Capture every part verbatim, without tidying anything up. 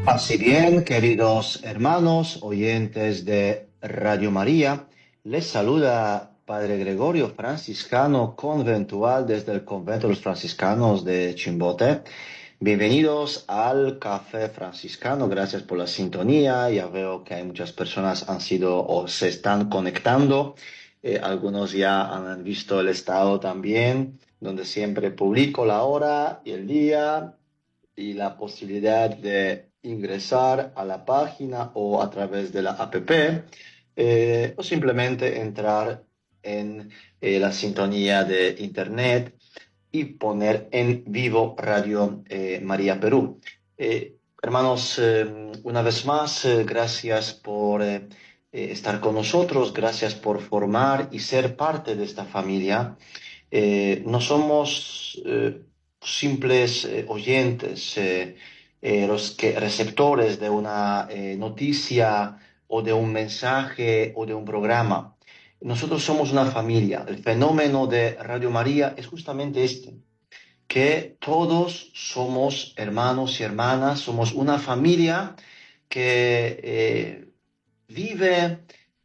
Así bien, queridos hermanos, oyentes de Radio María, les saluda Padre Gregorio, franciscano conventual desde el convento de los franciscanos de Chimbote. Bienvenidos al Café Franciscano, gracias por la sintonía. Ya veo que hay muchas personas han sido o se están conectando. Eh, algunos ya han visto el estado también, donde siempre publico la hora y el día y la posibilidad de ingresar a la página o a través de la app eh, o simplemente entrar en eh, la sintonía de internet y poner en vivo Radio eh, María Perú. Eh, hermanos, eh, una vez más, eh, gracias por eh, eh, estar con nosotros, gracias por formar y ser parte de esta familia. Eh, no somos eh, simples eh, oyentes, eh, eh, los que, receptores de una eh, noticia o de un mensaje o de un programa. Nosotros somos una familia. El fenómeno de Radio María es justamente este, que todos somos hermanos y hermanas, somos una familia que eh, vive,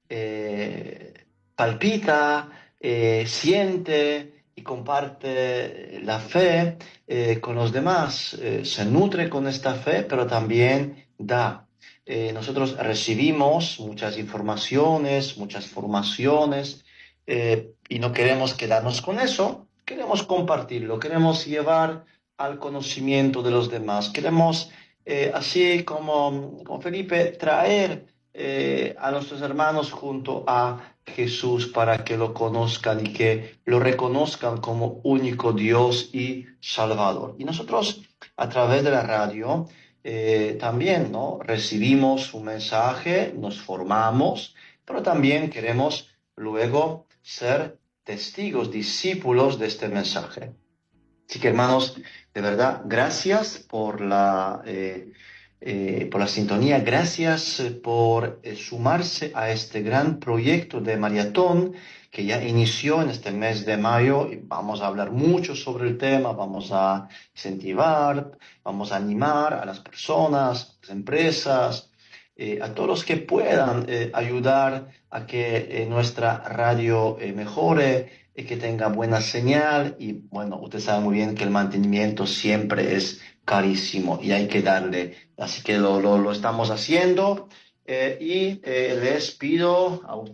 eh, palpita, eh, siente y comparte la fe eh, con los demás, eh, se nutre con esta fe, pero también da. Eh, nosotros recibimos muchas informaciones, muchas formaciones, eh, y no queremos quedarnos con eso, queremos compartirlo, queremos llevar al conocimiento de los demás, queremos, eh, así como, como Felipe, traer eh, a nuestros hermanos junto a Jesús para que lo conozcan y que lo reconozcan como único Dios y Salvador. Y nosotros, a través de la radio, eh, también, ¿no?, recibimos un mensaje, nos formamos, pero también queremos luego ser testigos, discípulos de este mensaje. Así que, hermanos, de verdad, gracias por la, eh, eh, por la sintonía, gracias por eh, sumarse a este gran proyecto de maratón que ya inició en este mes de mayo y vamos a hablar mucho sobre el tema, vamos a incentivar, vamos a animar a las personas, las empresas, eh, a todos los que puedan eh, ayudar a que eh, nuestra radio eh, mejore, y que tenga buena señal. Y bueno, usted sabe muy bien que el mantenimiento siempre es carísimo y hay que darle. Así que lo, lo, lo estamos haciendo eh, y eh, les pido a